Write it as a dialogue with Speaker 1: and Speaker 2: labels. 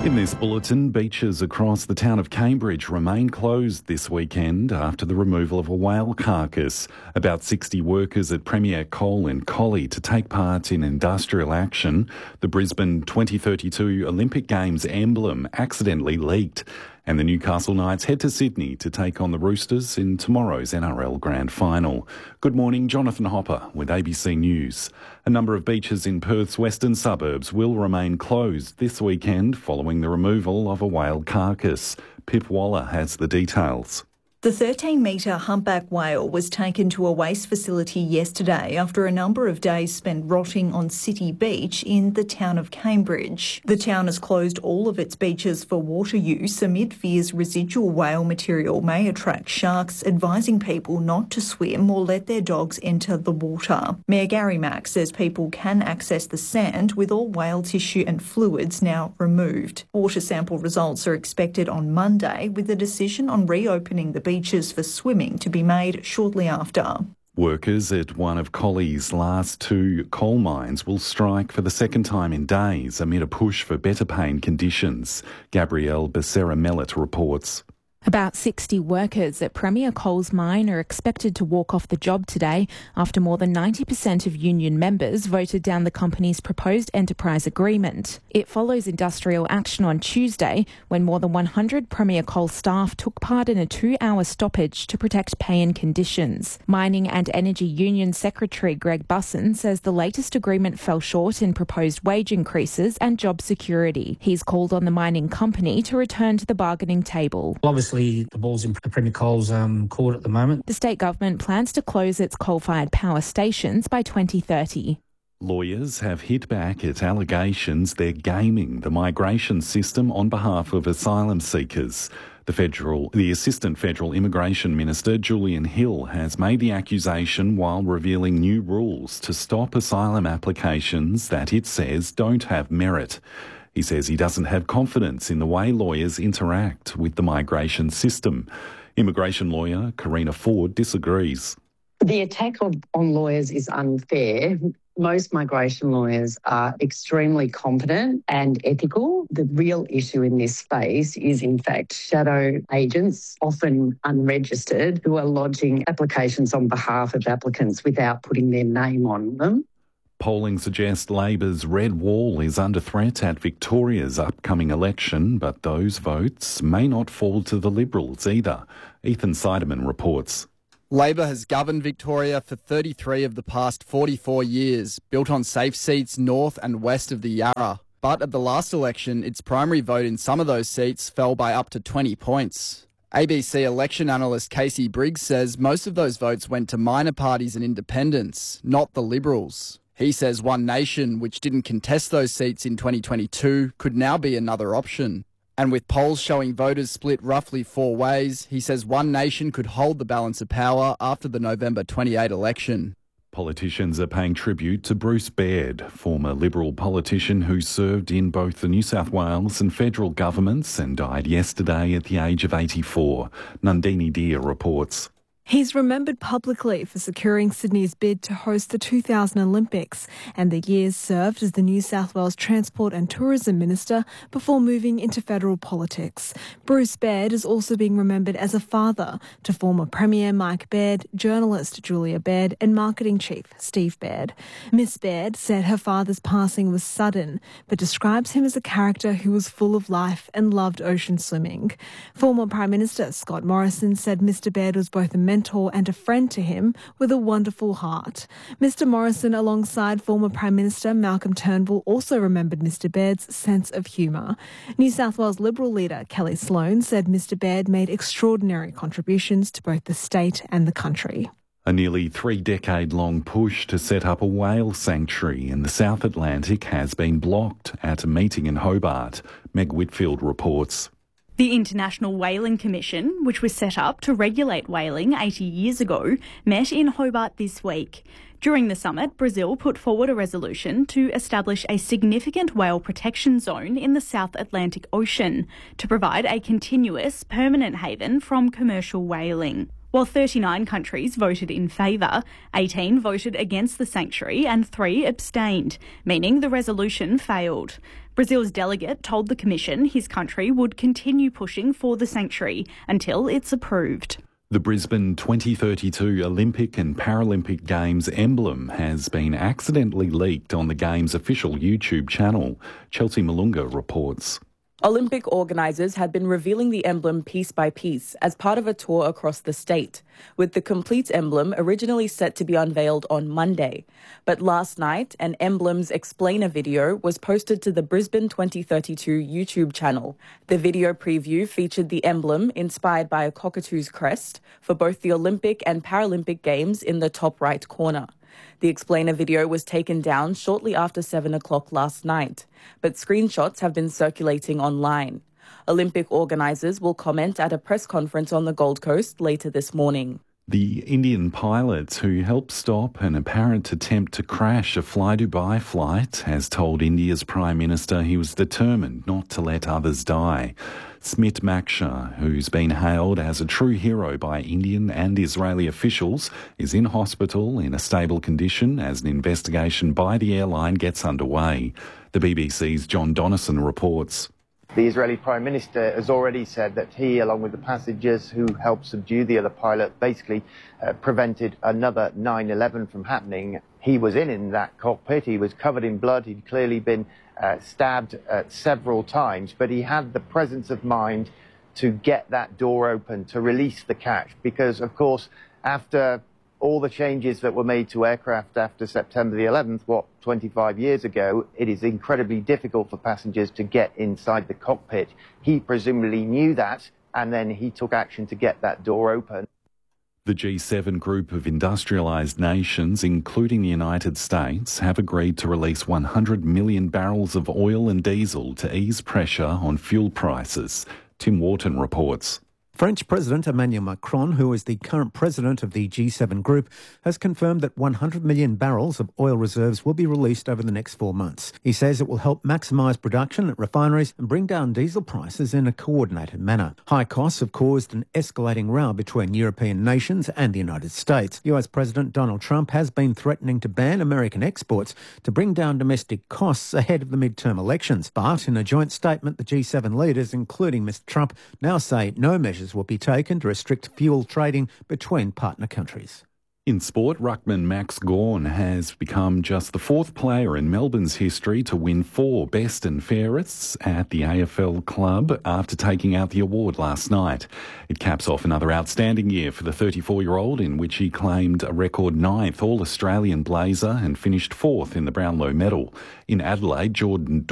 Speaker 1: In this bulletin, beaches across the town of Cambridge remain closed this weekend after the removal of a whale carcass. About 60 workers at Premier Coal in Collie to take part in industrial action. The Brisbane 2032 Olympic Games emblem accidentally leaked. And the Newcastle Knights head to Sydney to take on the Roosters in tomorrow's NRL Grand Final. Good morning, Jonathan Hopper with ABC News. A number of beaches in Perth's western suburbs will remain closed this weekend following the removal of a whale carcass. Pip Waller has the details.
Speaker 2: The 13-metre humpback whale was taken to a waste facility yesterday after a number of days spent rotting on City Beach in the town of Cambridge. The town has closed all of its beaches for water use amid fears residual whale material may attract sharks, advising people not to swim or let their dogs enter the water. Mayor Gary Mack says people can access the sand with all whale tissue and fluids now removed. Water sample results are expected on Monday, with a decision on reopening the beaches for swimming to be made shortly after.
Speaker 1: Workers at one of Collie's last two coal mines will strike for the second time in days amid a push for better paying conditions. Gabrielle Becerra-Mellett reports.
Speaker 3: About 60 workers at Premier Coal's mine are expected to walk off the job today after more than 90% of union members voted down the company's proposed enterprise agreement. It follows industrial action on Tuesday when more than 100 Premier Coal staff took part in a 2-hour stoppage to protect pay and conditions. Mining and Energy Union Secretary Greg Busson says the latest agreement fell short in proposed wage increases and job security. He's called on the mining company to return to the bargaining table.
Speaker 4: Obviously, the ball's in Premier Coal's court at the moment.
Speaker 3: The state government plans to close its coal-fired power stations by 2030.
Speaker 1: Lawyers have hit back at allegations they're gaming the migration system on behalf of asylum seekers. The Assistant Federal Immigration Minister, Julian Hill, has made the accusation while revealing new rules to stop asylum applications that it says don't have merit. He says he doesn't have confidence in the way lawyers interact with the migration system. Immigration lawyer Karina Ford disagrees.
Speaker 5: The attack on lawyers is unfair. Most migration lawyers are extremely competent and ethical. The real issue in this space is, in fact, shadow agents, often unregistered, who are lodging applications on behalf of applicants without putting their name on them.
Speaker 1: Polling suggests Labor's red wall is under threat at Victoria's upcoming election, but those votes may not fall to the Liberals either. Ethan Seidemann reports.
Speaker 6: Labor has governed Victoria for 33 of the past 44 years, built on safe seats north and west of the Yarra. But at the last election, its primary vote in some of those seats fell by up to 20 points. ABC election analyst Casey Briggs says most of those votes went to minor parties and independents, not the Liberals. He says One Nation, which didn't contest those seats in 2022, could now be another option. And with polls showing voters split roughly 4 ways, he says One Nation could hold the balance of power after the November 28 election.
Speaker 1: Politicians are paying tribute to Bruce Baird, former Liberal politician who served in both the New South Wales and federal governments and died yesterday at the age of 84. Nandini Deer reports.
Speaker 7: He's remembered publicly for securing Sydney's bid to host the 2000 Olympics and the years served as the New South Wales Transport and Tourism Minister before moving into federal politics. Bruce Baird is also being remembered as a father to former Premier Mike Baird, journalist Julia Baird and marketing chief Steve Baird. Miss Baird said her father's passing was sudden, but describes him as a character who was full of life and loved ocean swimming. Former Prime Minister Scott Morrison said Mr Baird was both a mentor and a friend to him with a wonderful heart. Mr Morrison, alongside former Prime Minister Malcolm Turnbull, also remembered Mr Baird's sense of humour. New South Wales Liberal leader Kelly Sloan said Mr Baird made extraordinary contributions to both the state and the country.
Speaker 1: A nearly 3-decade-long push to set up a whale sanctuary in the South Atlantic has been blocked at a meeting in Hobart. Meg Whitfield reports.
Speaker 8: The International Whaling Commission, which was set up to regulate whaling 80 years ago, met in Hobart this week. During the summit, Brazil put forward a resolution to establish a significant whale protection zone in the South Atlantic Ocean to provide a continuous, permanent haven from commercial whaling. While 39 countries voted in favour, 18 voted against the sanctuary and 3 abstained, meaning the resolution failed. Brazil's delegate told the Commission his country would continue pushing for the sanctuary until it's approved.
Speaker 1: The Brisbane 2032 Olympic and Paralympic Games emblem has been accidentally leaked on the Games' official YouTube channel. Chelsea Malunga reports.
Speaker 9: Olympic organisers had been revealing the emblem piece by piece as part of a tour across the state, with the complete emblem originally set to be unveiled on Monday. But last night, an emblem's explainer video was posted to the Brisbane 2032 YouTube channel. The video preview featured the emblem, inspired by a cockatoo's crest, for both the Olympic and Paralympic Games in the top right corner. The explainer video was taken down shortly after 7 o'clock last night, but screenshots have been circulating online. Olympic organisers will comment at a press conference on the Gold Coast later this morning.
Speaker 1: The Indian pilot who helped stop an apparent attempt to crash a Fly Dubai flight has told India's Prime Minister he was determined not to let others die. Smit Maksha, who's been hailed as a true hero by Indian and Israeli officials, is in hospital in a stable condition as an investigation by the airline gets underway. The BBC's John Donnison reports.
Speaker 10: The Israeli Prime Minister has already said that he, along with the passengers who helped subdue the other pilot, basically prevented another 9/11 from happening. He was in that cockpit. He was covered in blood. He'd clearly been stabbed several times, but he had the presence of mind to get that door open, to release the catch, because, of course, after all the changes that were made to aircraft after September the 11th, 25 years ago, it is incredibly difficult for passengers to get inside the cockpit. He presumably knew that, and then he took action to get that door open.
Speaker 1: The G7 group of industrialised nations, including the United States, have agreed to release 100 million barrels of oil and diesel to ease pressure on fuel prices. Tim Wharton reports.
Speaker 11: French President Emmanuel Macron, who is the current president of the G7 group, has confirmed that 100 million barrels of oil reserves will be released over the next 4 months. He says it will help maximise production at refineries and bring down diesel prices in a coordinated manner. High costs have caused an escalating row between European nations and the United States. US President Donald Trump has been threatening to ban American exports to bring down domestic costs ahead of the midterm elections. But in a joint statement, the G7 leaders, including Mr Trump, now say no measures will be taken to restrict fuel trading between partner countries.
Speaker 1: In sport, ruckman Max Gawn has become just the 4th player in Melbourne's history to win 4 best and fairest at the AFL club after taking out the award last night. It caps off another outstanding year for the 34-year-old, in which he claimed a record 9th All-Australian blazer and finished 4th in the Brownlow medal. In Adelaide, Jordan